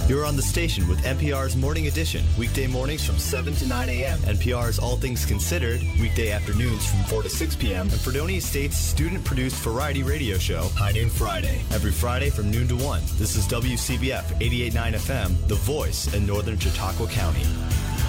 You're on the station with NPR's Morning Edition, weekday mornings from 7 to 9 a.m. NPR's All Things Considered, weekday afternoons from 4 to 6 p.m. And Fredonia State's student-produced variety radio show, High Noon Friday, every Friday from noon to 1. This is WCBF 88.9 FM, The Voice in Northern Chautauqua County.